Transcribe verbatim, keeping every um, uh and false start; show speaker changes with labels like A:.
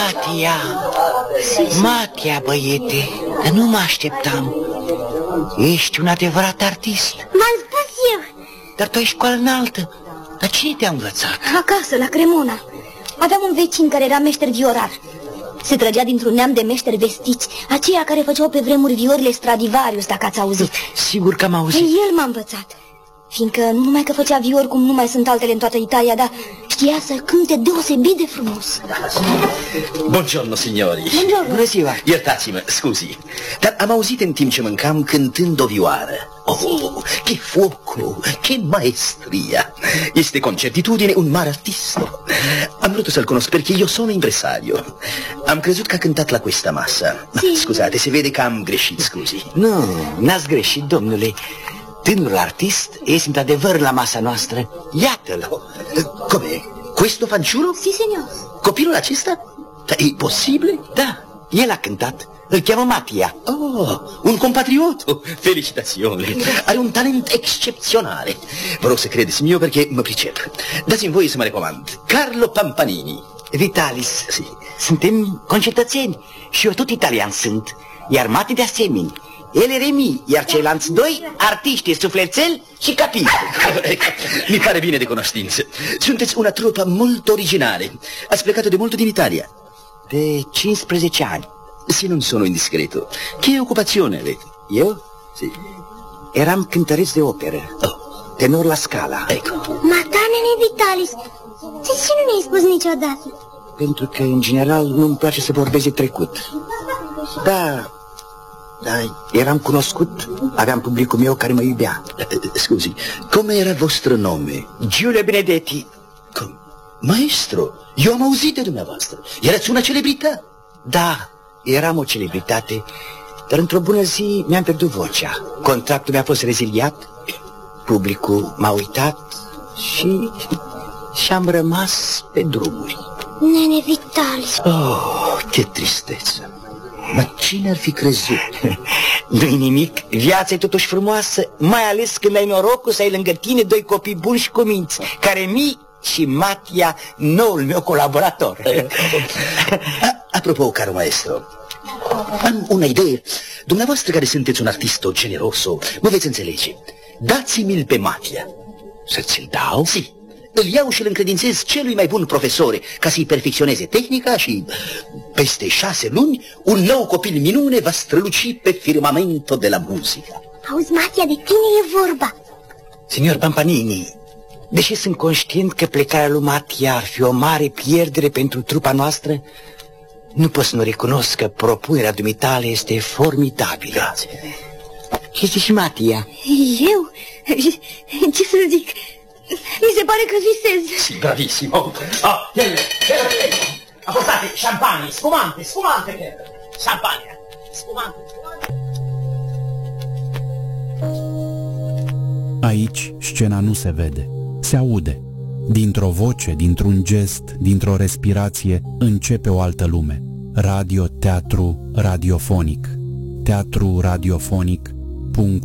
A: Matia, Matia, băiete, dar nu mă așteptam. Ești un adevărat artist.
B: M-am spus eu.
A: Dar tu ai școală înaltă. Dar cine te-a învățat?
B: Acasă, la Cremona. Aveam un vecin care era meșter viorar. Se trăgea dintr-un neam de meșteri vestiți, aceia care făceau pe vremuri viorile Stradivarius, dacă ați auzit.
A: Sigur că am auzit.
B: El m-a învățat. Fiindcă nu numai că făcea viori cum nu mai sunt altele în toată Italia, dar știa să cânte deosebit de frumos.
C: Buongiorno, signori.
B: Buongiorno.
A: Bună ziua.
C: Iertați-mă, scuzi, dar am auzit în timp ce mâncam cântând o vioară. Oh, che fuoco, che maestria. Este con certitudine un mare artista. Am vrut să-l conosc perché io sono impresario. Am crezut că a cântat la questa massa.
B: Sì.
C: Scuzate, se vede că am greșit, scuzi.
A: Nu, n-ați greșit, domnule. Tânărul artist este într-adevăr la masa noastră. Iată-l.
C: Come? Questo fanciullo?
B: Si, signor.
C: Copilul acesta? E posibil?
A: Da, el a cântat. Îl cheamă Matia.
C: Oh, un compatrioto. Felicitazioni. Are un talent excepționale. Vă rog să credeți mio perché mă pricep. Dați-mi voie să mă recomand. Carlo Pampanini.
A: Vitalis.
C: Si.
A: Suntem concetățeni și eu tot italian sunt. Iar Mati de asemenea. El e Remi, iar ceilalți doi artiști, sufletel și capit.
C: Mi pare bine de cunoștință. Sunteți una trupă mult originale. Ați plecat de mult din Italia?
A: De cincisprezece ani.
C: Se non sono indiscreto, che occupazione avete?
A: Eu?
C: Sì.
A: Eram cântăreț de operă.
C: Oh.
A: Tenor la Scala.
C: Ecco.
B: Matanene Vitalis, de ce nu ne-ai spus niciodată?
A: Pentru că, în general, nu-mi place să vorbesc de trecut. Da, da, eram cunoscut, aveam publicul meu care mă iubea.
C: Scusi, come era il vostro nome?
A: Giulio Benedetti.
C: Com? Maestro, io am auzit de dumneavoastră. Erați una celebrità.
A: Da, eram o celebritate, dar într-o bună zi mi-am pierdut vocea. Contractul mi-a fost reziliat, publicul m-a uitat și... și-am rămas pe drumuri.
B: Nene Vitalis.
C: Oh, che tristețe. Ma cine ar fi crezut?
A: Nu-i nimic, viața e totuși frumoasă, mai ales când ai norocul să ai lângă tine doi copii buni și cuminți, care mi și Matia, noul meu colaborator.
C: A, apropo, caro maestro, am una idee. Dumneavoastră care sunteți un artist generoso, mă veți înțelege. Dați-mi-l pe Matia.
A: Să ți-l dau?
C: Si. Îl iau și îl încredințez celui mai bun profesor ca să-i perfecționeze tehnica și peste șase luni un nou copil minune va străluci pe firmamento de la muzică.
B: Auzi, Matia, de tine e vorba.
A: Signor Pampanini, deși sunt conștient că plecarea lui Matia ar fi o mare pierdere pentru trupa noastră, nu pot să nu recunosc că propunerea dumitale este formidabilă.
C: Grazie.
A: Este și Matia.
B: Eu? Ce să zic? Mi se pare că visez.
C: Si, bravissimo.
D: Oh, tieni, tieni, apportate champagne, spumante, spumante, champagne, spumante, spumante.
E: Aici scena nu se vede, se aude. Dintr-o voce, dintr-un gest, dintr-o respirație, începe o altă lume. Radio, teatru, radiofonic. teatru radiofonic punct